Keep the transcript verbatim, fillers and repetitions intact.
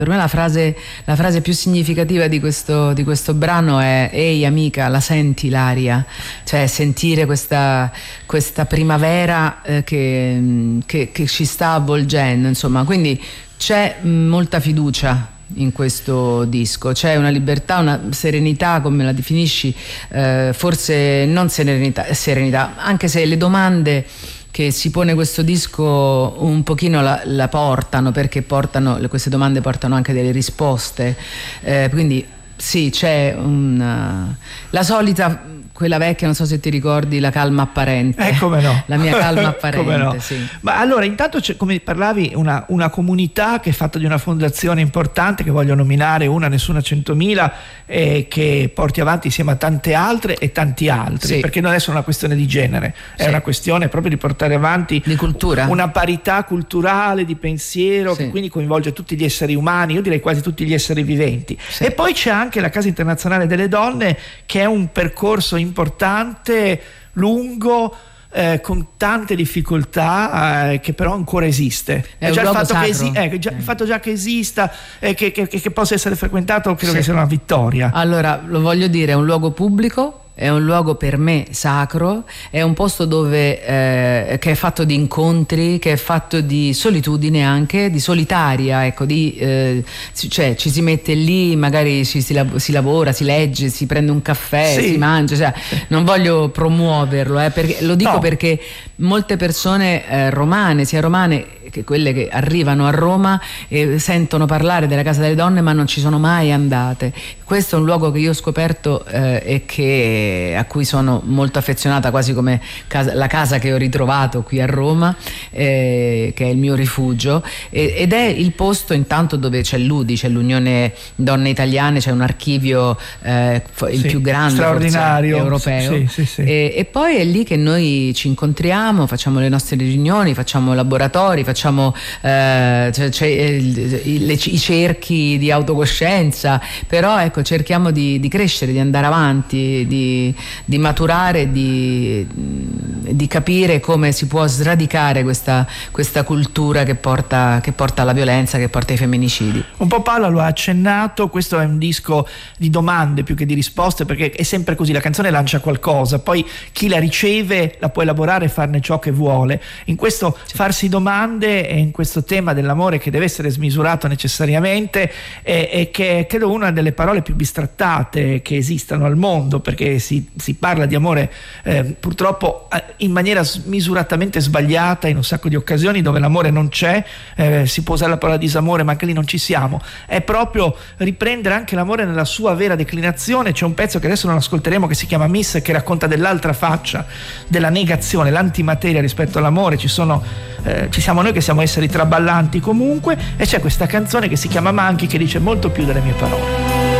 Per me la frase, la frase più significativa di questo, di questo brano è: ehi amica, la senti l'aria? Cioè sentire questa, questa primavera eh, che, che, che ci sta avvolgendo, insomma. Quindi c'è mh, molta fiducia in questo disco, c'è una libertà, una serenità, come la definisci, eh, forse non serenità, serenità, anche se le domande che si pone questo disco un pochino la, la portano, perché portano, queste domande portano anche delle risposte, eh, quindi sì, c'è una, la solita, quella vecchia, non so se ti ricordi, la calma apparente. Eh, come no. La mia calma apparente, come no. Sì. Ma allora, intanto c'è, come parlavi, una, una comunità che è fatta di una fondazione importante, che voglio nominare, una Nessuna centomila, eh, che porti avanti insieme a tante altre e tanti altri, sì. Perché non è solo una questione di genere, è sì. Una questione proprio di portare avanti di cultura, una parità culturale, di pensiero, sì. Che quindi coinvolge tutti gli esseri umani, io direi quasi tutti gli esseri viventi, sì. E poi c'è anche la Casa Internazionale delle Donne, che è un percorso importante, lungo, eh, con tante difficoltà, eh, che però ancora esiste. È già un il luogo fatto, che esi- sacro. eh, già, eh. il fatto già che esista, eh, che, che, che possa essere frequentato, credo sì. Che sia una vittoria. Allora, lo voglio dire, è un luogo pubblico, è un luogo per me sacro, è un posto dove eh, che è fatto di incontri, che è fatto di solitudine, anche di solitaria, ecco, di, eh, cioè ci si mette lì, magari ci, si, si lavora, si legge, si prende un caffè, sì. Si mangia, cioè, non voglio promuoverlo, eh, perché, lo dico no. Perché molte persone eh, romane, sia romane che quelle che arrivano a Roma e sentono parlare della Casa delle Donne ma non ci sono mai andate. Questo è un luogo che io ho scoperto eh, e che, a cui sono molto affezionata, quasi come casa, la casa che ho ritrovato qui a Roma, eh, che è il mio rifugio, e, ed è il posto intanto dove c'è l'U D I, c'è l'Unione Donne Italiane, c'è un archivio eh, il sì, più grande straordinario, europeo, sì, sì, sì. E, e poi è lì che noi ci incontriamo, facciamo le nostre riunioni, facciamo laboratori, facciamo eh, c'è, c'è il, i, le, i cerchi di autocoscienza, però ecco cerchiamo di, di crescere, di andare avanti, di, di maturare, di, di capire come si può sradicare questa, questa cultura che porta, che porta alla violenza, che porta ai femminicidi. Un po' Paola lo ha accennato, questo è un disco di domande più che di risposte, perché è sempre così, la canzone lancia qualcosa, poi chi la riceve la può elaborare e farne ciò che vuole. In questo sì. Farsi domande e in questo tema dell'amore che deve essere smisurato necessariamente, e, e che è credo una delle parole più bistrattate che esistano al mondo, perché si, si parla di amore eh, purtroppo in maniera smisuratamente sbagliata in un sacco di occasioni dove l'amore non c'è, eh, si può usare la parola disamore ma anche lì non ci siamo, è proprio riprendere anche l'amore nella sua vera declinazione. C'è un pezzo che adesso non ascolteremo che si chiama Miss, che racconta dell'altra faccia, della negazione, l'antimateria rispetto all'amore. Ci sono eh, ci siamo noi che siamo esseri traballanti comunque, e c'è questa canzone che si chiama Manchi, che dice molto più delle mie parole.